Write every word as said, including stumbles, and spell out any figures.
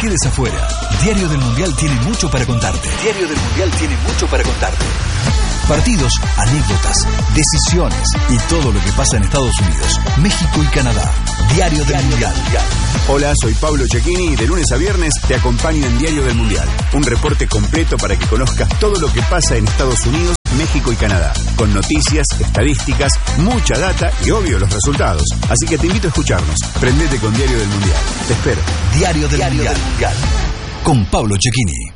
quedes afuera. Diario del Mundial tiene mucho para contarte. Diario del Mundial tiene mucho para contarte. Partidos, anécdotas, decisiones y todo lo que pasa en Estados Unidos, México y Canadá. Diario del Mundial. Hola, soy Pablo Cecchini y de lunes a viernes te acompaño en Diario del Mundial. Un reporte completo para que conozcas todo lo que pasa en Estados Unidos, México y Canadá. Con noticias, estadísticas, mucha data y obvio los resultados. Así que te invito a escucharnos. Prendete con Diario del Mundial. Te espero. Diario del Diario Mundial. Del Mundial. Con Pablo Cecchini.